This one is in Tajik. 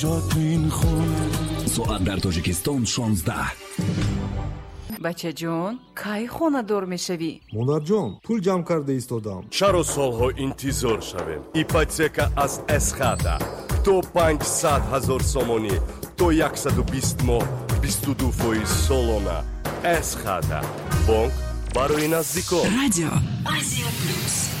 جا تو این خونه. ساعت در تاجیکستان 16. بچه جون کی خونه دور میشوی؟ монар ҷон пул ҷамъ карда истодам. чаро солҳо интизор шавем? ипотека аз эсхата то 500 000 сомонӣ то 120 моҳ 22% солона. эсхата бонк барои наздикон. Радио Азия Плюс.